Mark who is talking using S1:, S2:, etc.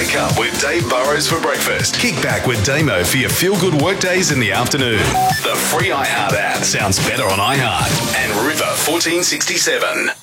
S1: Wake up with Dave Burrows for breakfast. Kick back with Damo for your feel-good workdays in the afternoon. The free iHeart app sounds better on iHeart and River 1467.